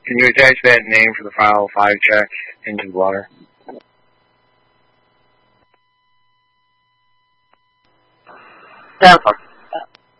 Can you attach that name for the file 5 check into the blotter? Cancel.